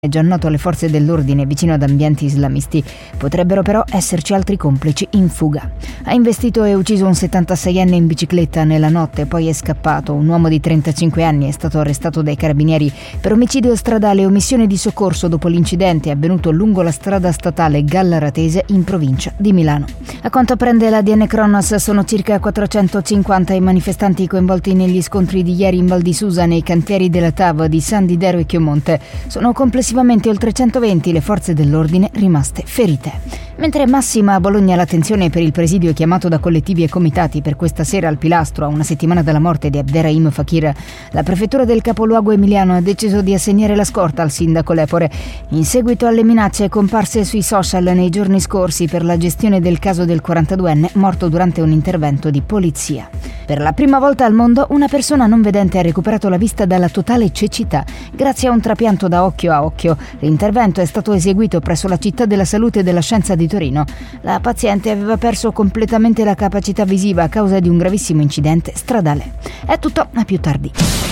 è già noto alle forze dell'ordine vicino ad ambienti islamisti. Potrebbero però esserci altri complici in fuga. Ha investito e ucciso un 76enne in bicicletta nella notte, poi è scappato. Un uomo di 35 anni è stato arrestato dai carabinieri per omicidio stradale e omissione di soccorso dopo l'incidente avvenuto lungo la strada statale Gallaratese in provincia di Milano. A quanto apprende l'ADN Cronos, sono circa 450 i manifestanti coinvolti negli scontri di ieri in Val di Susa nei cantieri della TAV di San Didero e Chiomonte. Sono complessivamente oltre 120 le forze dell'ordine rimaste ferite. Mentre massima a Bologna l'attenzione per il presidio chiamato da collettivi e comitati per questa sera al Pilastro a una settimana dalla morte di Abderrahim Fakir, la prefettura del capoluogo emiliano ha deciso di assegnare la scorta al sindaco Lepore in seguito alle minacce comparse sui social nei giorni scorsi per la gestione del caso del 42enne morto durante un intervento di polizia. Per la prima volta al mondo una persona non vedente ha recuperato la vista dalla totale cecità grazie a un trapianto da occhio a occhio. L'intervento è stato eseguito presso la Città della Salute e della Scienza di Torino. La paziente aveva perso completamente la capacità visiva a causa di un gravissimo incidente stradale. È tutto, a più tardi.